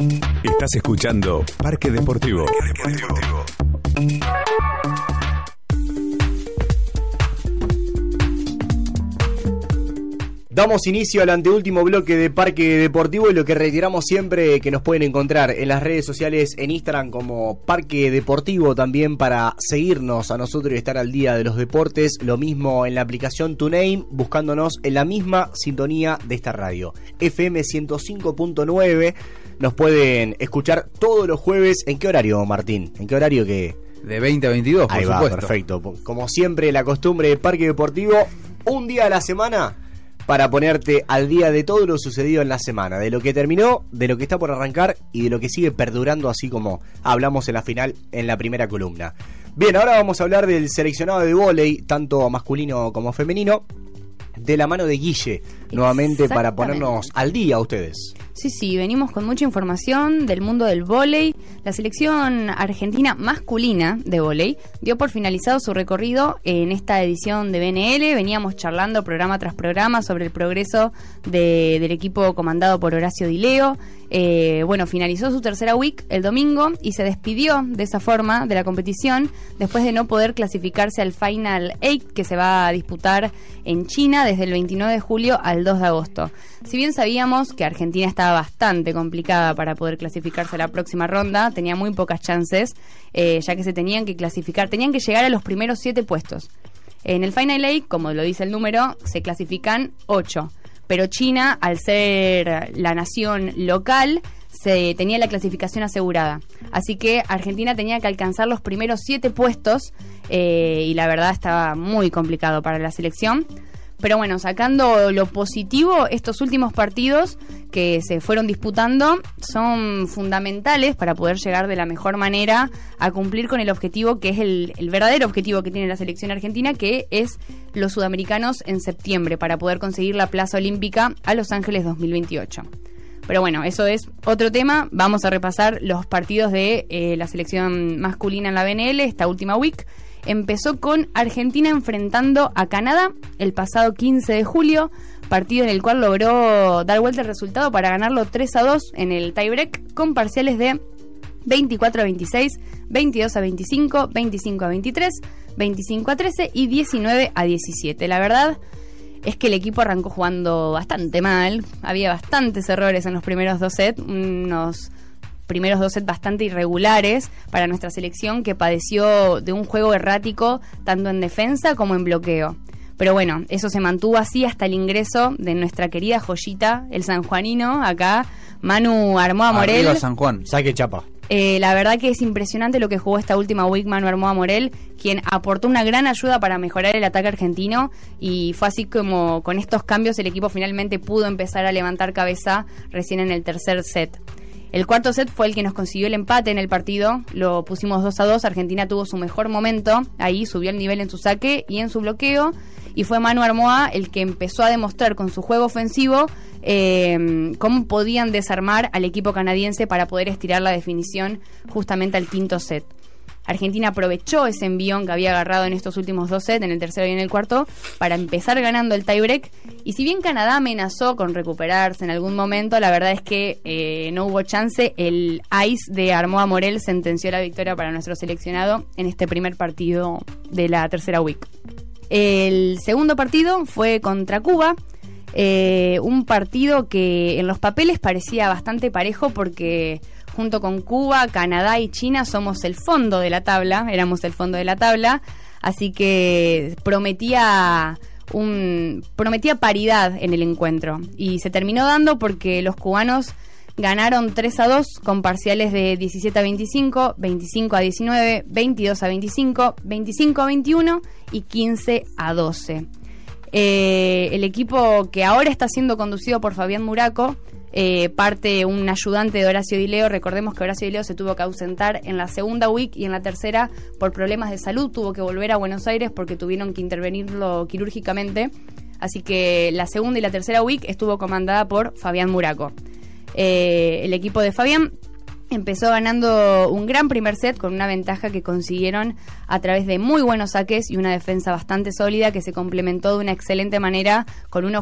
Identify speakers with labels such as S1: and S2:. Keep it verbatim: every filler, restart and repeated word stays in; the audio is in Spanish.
S1: Estás escuchando Parque Deportivo. Parque Deportivo.
S2: Damos inicio al anteúltimo bloque de Parque Deportivo y lo que reiteramos siempre que nos pueden encontrar en las redes sociales, en Instagram como Parque Deportivo, también para seguirnos a nosotros y estar al día de los deportes. Lo mismo en la aplicación TuneIn, buscándonos en la misma sintonía de esta radio, F M ciento cinco punto nueve. Nos pueden escuchar todos los jueves. ¿En qué horario, Martín? ¿En qué horario que...?
S3: De veinte a veintidós, por
S2: Ahí va,
S3: supuesto.
S2: Perfecto. Como siempre, la costumbre de Parque Deportivo, un día a la semana para ponerte al día de todo lo sucedido en la semana, de lo que terminó, de lo que está por arrancar y de lo que sigue perdurando, así como hablamos en la final, en la primera columna. Bien, ahora vamos a hablar del seleccionado de vóley, tanto masculino como femenino, de la mano de Guille, nuevamente para ponernos al día a ustedes.
S4: Sí, sí, venimos con mucha información del mundo del vóley. La selección argentina masculina de vóley dio por finalizado su recorrido en esta edición de B N L. Veníamos charlando programa tras programa sobre el progreso de, del equipo comandado por Horacio Di Leo. Eh, bueno, finalizó su tercera week el domingo y se despidió de esa forma de la competición después de no poder clasificarse al Final ocho que se va a disputar en China desde el veintinueve de julio al dos de agosto. Si bien sabíamos que Argentina estaba bastante complicada para poder clasificarse a la próxima ronda, tenía muy pocas chances, eh, ya que se tenían que clasificar, tenían que llegar a los primeros siete puestos. En el Final ocho, como lo dice el número, se clasifican ocho. Pero China, al ser la nación local, se tenía la clasificación asegurada. Así que Argentina tenía que alcanzar los primeros siete puestos eh, y la verdad estaba muy complicado para la selección. Pero bueno, sacando lo positivo, estos últimos partidos que se fueron disputando son fundamentales para poder llegar de la mejor manera a cumplir con el objetivo que es el, el verdadero objetivo que tiene la selección argentina, que es los sudamericanos en septiembre, para poder conseguir la plaza olímpica a Los Ángeles dos mil veintiocho. Pero bueno, eso es otro tema. Vamos a repasar los partidos de eh, la selección masculina en la B N L esta última week. Empezó con Argentina enfrentando a Canadá el pasado quince de julio, partido en el cual logró dar vuelta el resultado para ganarlo tres a dos en el tiebreak con parciales de veinticuatro a veintiséis, veintidós a veinticinco, veinticinco a veintitrés, veinticinco a trece y diecinueve a diecisiete. La verdad es que el equipo arrancó jugando bastante mal, había bastantes errores en los primeros dos sets, unos primeros dos sets bastante irregulares para nuestra selección, que padeció de un juego errático tanto en defensa como en bloqueo. Pero bueno, eso se mantuvo así hasta el ingreso de nuestra querida joyita, el sanjuanino, acá, Manu Armoa Morel.
S3: Arriba San Juan.
S2: Saque chapa.
S4: Eh, la verdad que es impresionante lo que jugó esta última week Manu Armoa Morel, quien aportó una gran ayuda para mejorar el ataque argentino, y fue así como con estos cambios el equipo finalmente pudo empezar a levantar cabeza recién en el tercer set. El cuarto set fue el que nos consiguió el empate en el partido, lo pusimos dos a dos, Argentina tuvo su mejor momento, ahí subió el nivel en su saque y en su bloqueo, y fue Manu Armoa el que empezó a demostrar con su juego ofensivo eh, cómo podían desarmar al equipo canadiense para poder estirar la definición justamente al quinto set. Argentina aprovechó ese envión que había agarrado en estos últimos dos sets, en el tercero y en el cuarto, para empezar ganando el tiebreak. Y si bien Canadá amenazó con recuperarse en algún momento, la verdad es que eh, no hubo chance. El ice de Armoa Morel sentenció la victoria para nuestro seleccionado en este primer partido de la tercera week. El segundo partido fue contra Cuba. Eh, un partido que en los papeles parecía bastante parejo porque junto con Cuba, Canadá y China somos el fondo de la tabla, éramos el fondo de la tabla, así que prometía un prometía paridad en el encuentro, y se terminó dando porque los cubanos ganaron tres a dos con parciales de diecisiete a veinticinco, veinticinco a diecinueve, veintidós a veinticinco, veinticinco a veintiuno y quince a doce. Eh, el equipo que ahora está siendo conducido por Fabián Muraco, Eh, parte un ayudante de Horacio Di Leo. Recordemos que Horacio Di Leo se tuvo que ausentar en la segunda week y en la tercera por problemas de salud, tuvo que volver a Buenos Aires porque tuvieron que intervenirlo quirúrgicamente, así que la segunda y la tercera week estuvo comandada por Fabián Muraco. Eh, el equipo de Fabián empezó ganando un gran primer set con una ventaja que consiguieron a través de muy buenos saques y una defensa bastante sólida que se complementó de una excelente manera con una